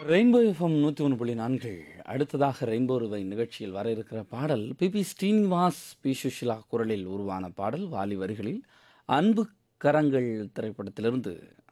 rainbow FM 101.4 அடுத்ததாக rainbow revive நிகழ்ச்சியில் வர இருக்கிற பாடல் பி ஸ்ரீனிவாஸ் பி சுஷிலா குரலில் உருவான பாடல் வாலி வரிகளில் அன்பு கரங்கள் திரைப்படத்திலிருந்து